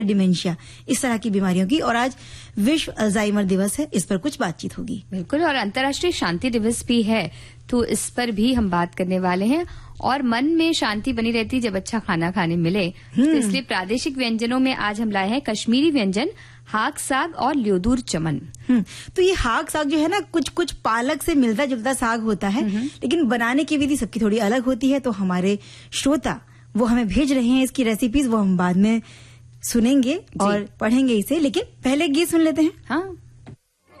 Dementia, इस तरह की बीमारियों की। और आज विश्व अल्जाइमर दिवस है, इस पर कुछ बातचीत होगी। बिल्कुल, और अंतर्राष्ट्रीय शांति दिवस भी है, तो इस पर भी हम बात करने वाले हैं। और मन में शांति बनी रहती जब अच्छा खाना खाने मिले, तो इसलिए प्रादेशिक व्यंजनों में आज हम लाए हैं कश्मीरी व्यंजन हाक साग और ल्योदूर चमन। तो ये हाक साग जो है ना, कुछ पालक से मिलता जुलता साग होता है, लेकिन बनाने की विधि सबकी थोड़ी अलग होती है। तो हमारे श्रोता वो हमें भेज रहे हैं इसकी रेसिपीज, वो हम बाद में सुनेंगे और पढ़ेंगे इसे, लेकिन पहले गीत सुन लेते हैं। हाँ।